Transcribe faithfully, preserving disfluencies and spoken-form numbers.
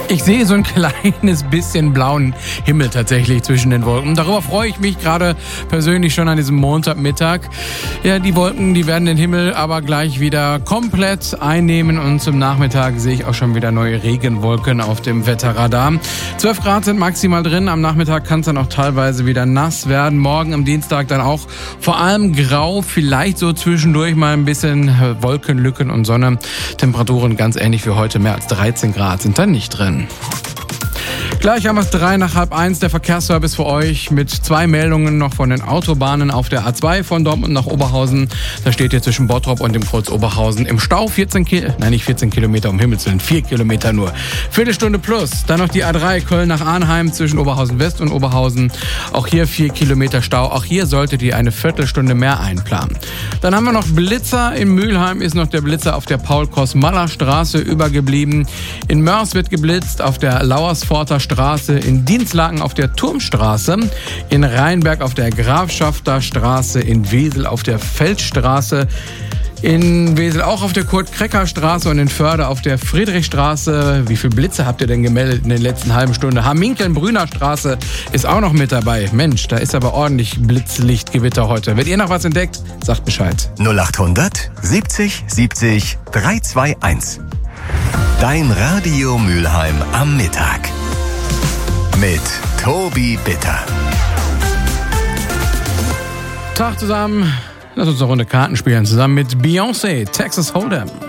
Ich sehe so ein kleines bisschen blauen Himmel tatsächlich zwischen den Wolken. Darüber freue ich mich gerade persönlich schon an diesem Montagmittag. Ja, die Wolken, die werden den Himmel aber gleich wieder komplett einnehmen und zum Nachmittag sehe ich auch schon wieder neue Regenwolken auf dem Wetterradar. zwölf Grad sind maximal drin. Am Nachmittag kann es dann auch teilweise wieder nass werden. Morgen am Dienstag dann auch vor allem grau, vielleicht so zwischendurch mal ein bisschen Wolkenlücken und Sonne. Temperaturen ganz ähnlich wie heute, mehr als dreizehn Grad sind dann nicht drin. Gleich haben wir es drei nach halb eins, der Verkehrsservice für euch mit zwei Meldungen noch von den Autobahnen auf der A zwei von Dortmund nach Oberhausen. Da steht ihr zwischen Bottrop und dem Kreuz Oberhausen im Stau vierzehn Kilometer, nein nicht vierzehn Kilometer, um Himmels Willen, vier Kilometer nur. Viertelstunde plus. Dann noch die A drei Köln nach Arnheim zwischen Oberhausen West und Oberhausen. Auch hier vier Kilometer Stau. Auch hier solltet ihr eine Viertelstunde mehr einplanen. Dann haben wir noch Blitzer. In Mülheim ist noch der Blitzer auf der Paul-Kosmalla-Straße übergeblieben. In Mörs wird geblitzt auf der Lauersforter Straße, in Dinslaken auf der Turmstraße, in Rheinberg auf der Grafschafter Straße, in Wesel auf der Feldstraße, in Wesel auch auf der Kurt-Krecker-Straße und in Förde auf der Friedrichstraße. Wie viele Blitze habt ihr denn gemeldet in der letzten halben Stunde? Hamminkeln-Brüner Straße ist auch noch mit dabei. Mensch, da ist aber ordentlich Blitzlichtgewitter heute. Wenn ihr noch was entdeckt, sagt Bescheid. null achthundert siebzig siebzig dreihunderteinundzwanzig. Dein Radio Mülheim am Mittag. Mit Tobi Bitter. Tag zusammen. Lass uns eine Runde Karten spielen. Zusammen mit Beyoncé, Texas Hold'em.